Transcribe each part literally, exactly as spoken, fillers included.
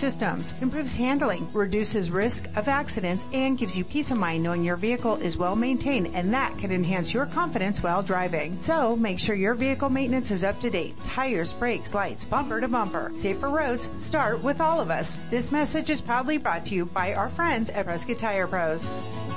systems, improves handling, reduces risk of accidents, and gives you peace of mind knowing your vehicle is well maintained, and that can enhance your confidence while driving. So make sure your vehicle maintenance is up to date. Tires, brakes, lights, bumper to bumper. Safer roads start with all of us. This message is proudly brought to you by our friends at Prescott Tire Pros.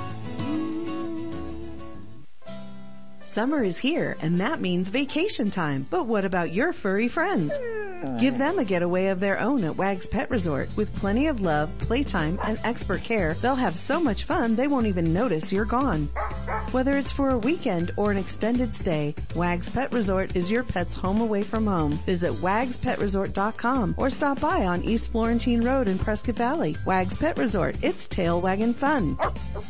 Summer is here, and that means vacation time. But what about your furry friends? Give them a getaway of their own at Wag's Pet Resort. With plenty of love, playtime, and expert care, they'll have so much fun they won't even notice you're gone. Whether it's for a weekend or an extended stay, Wag's Pet Resort is your pet's home away from home. Visit wags pet resort dot com or stop by on East Florentine Road in Prescott Valley. Wag's Pet Resort, it's tail wagging fun.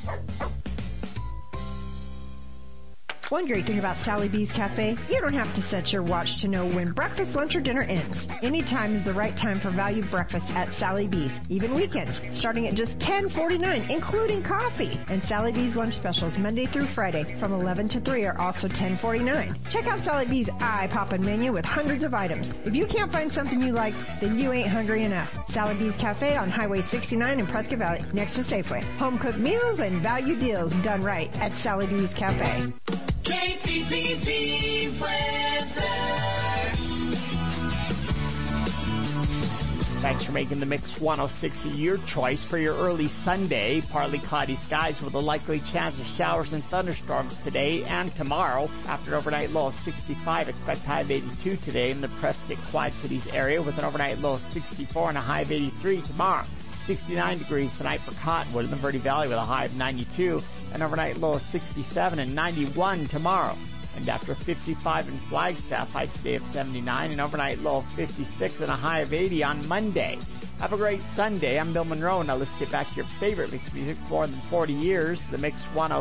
One great thing about Sally B's Cafe, you don't have to set your watch to know when breakfast, lunch, or dinner ends. Anytime is the right time for value breakfast at Sally B's, even weekends, starting at just ten forty-nine, including coffee. And Sally B's lunch specials Monday through Friday from eleven to three are also ten forty-nine. Check out Sally B's eye-poppin' menu with hundreds of items. If you can't find something you like, then you ain't hungry enough. Sally B's Cafe on Highway sixty-nine in Prescott Valley, next to Safeway. Home-cooked meals and value deals done right at Sally B's Cafe. K P P V weather. Thanks for making the Mix one oh six your choice for your early Sunday. Partly cloudy skies with a likely chance of showers and thunderstorms today and tomorrow. After an overnight low of sixty-five, expect high of eighty-two today in the Prescott Quad Cities area with an overnight low of sixty-four and a high of eighty-three tomorrow. sixty-nine degrees tonight for Cottonwood in the Verde Valley with a high of ninety-two, an overnight low of sixty-seven and ninety-one tomorrow. And after fifty-five in Flagstaff, high today of seventy-nine, an overnight low of fifty-six and a high of eighty on Monday. Have a great Sunday. I'm Bill Monroe, and now let's get back to your favorite mixed music for more than forty years, the Mix one oh